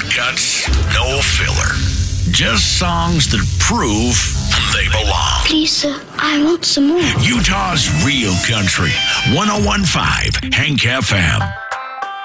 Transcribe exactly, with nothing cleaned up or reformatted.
shortcuts, no filler. Just songs that prove they belong. Please, sir, I want some more. Utah's real country. one oh one point five Hank F M.